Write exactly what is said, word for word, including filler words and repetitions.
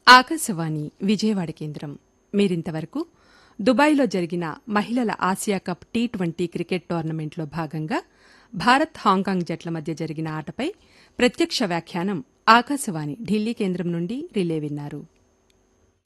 ఆకాశవాణి విజయవాడ కేంద్రం మీరింతవరకు దుబాయ్లో జరిగిన మహిళల Asia cup T twenty cricket టోర్నమెంట్లో భాగంగా భారత్ హాంకాంగ్ జట్ల మధ్య జరిగిన ఆటపై ప్రత్యక్ష వ్యాఖ్యానం ఆకాశవాణి ఢిల్లీ కేంద్రం నుండి రిలే విన్నారు.